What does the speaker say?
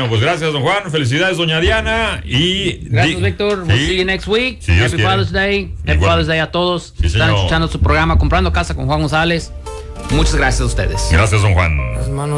pues gracias, don Juan. Felicidades, doña Diana. Y gracias, Víctor. We'll see you next week. Si Dios Happy quiere. Father's Day. Happy Father's Day a todos. Sí, están señor. escuchando su programa Comprando Casa con Juan González. Muchas gracias a ustedes. Gracias, don Juan.